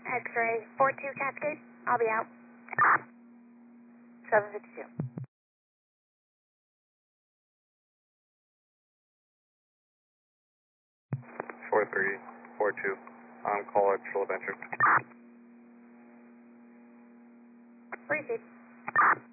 X-ray 42 Cascade. I'll be out. 752. 4342. On call at Shoal Adventure. Receive.